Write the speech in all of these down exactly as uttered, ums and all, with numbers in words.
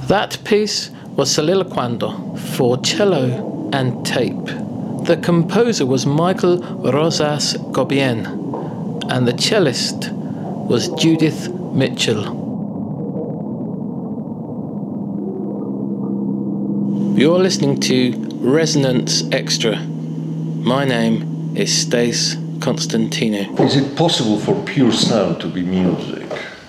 That piece was Soliloquando for cello and tape. The composer was Michael Rosas Cobian, and the cellist was Judith Mitchell. You're listening to Resonance Extra. My name is Stace Constantino. Is it possible for pure sound to be music?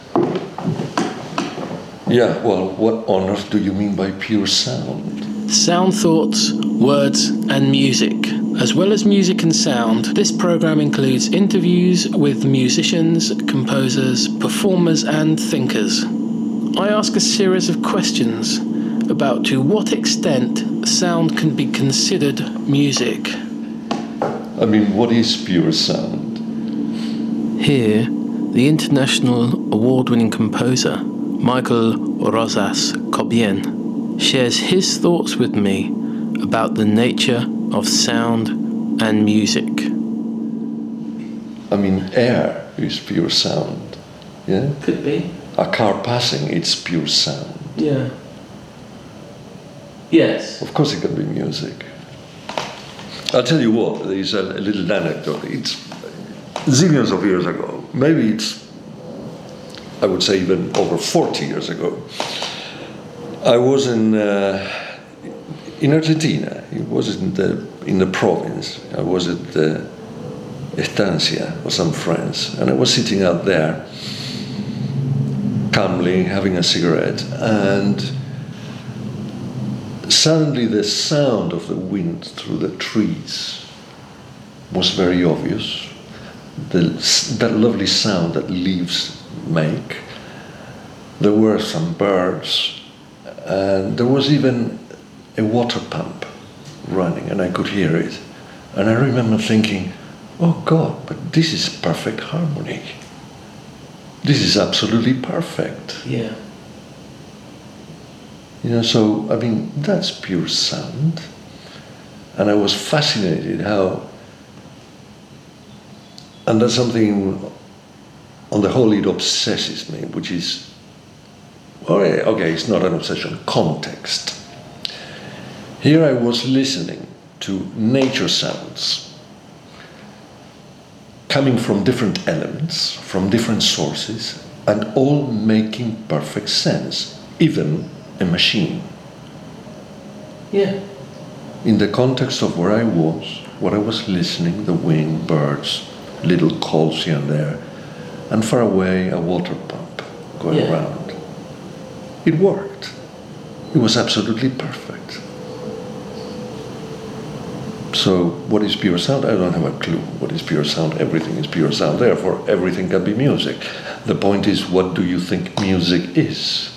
Yeah, well, what on earth do you mean by pure sound? Sound thoughts, words, and music. As well as music and sound, this program includes interviews with musicians, composers, performers, and thinkers. I ask a series of questions about to what extent sound can be considered music. I mean, what is pure sound? Here, the international award-winning composer, Michael Rosas Cobian, shares his thoughts with me about the nature of sound and music. I mean, air is pure sound, yeah? Could be. A car passing, it's pure sound. Yeah. Yes. Of course it can be music. I'll tell you what, there's a, a little anecdote. It's zillions of years ago. Maybe it's, I would say even over forty years ago. I was in uh, in Argentina. It was in the, in the province. I was at the estancia of some friends. And I was sitting out there, calmly having a cigarette. And suddenly the sound of the wind through the trees was very obvious. The, that lovely sound that leaves make. There were some birds, and there was even a water pump running, and I could hear it. And I remember thinking, oh God, but this is perfect harmony. This is absolutely perfect. Yeah. You know, so, I mean, that's pure sound. And I was fascinated how, and that's something, on the whole, it obsesses me, which is, okay, okay, it's not an obsession, context. Here I was listening to nature sounds coming from different elements, from different sources, and all making perfect sense, even a machine. Yeah. In the context of where I was, what I was listening, the wind, birds, little calls here and there, and far away a water pump going Yeah. around. It worked. It was absolutely perfect. So what is pure sound? I don't have a clue. What is pure sound? Everything is pure sound. Therefore, everything can be music. The point is, what do you think music is?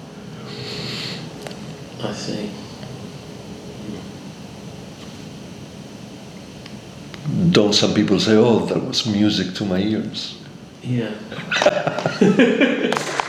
I see. Don't some people say, oh, that was music to my ears? Yeah.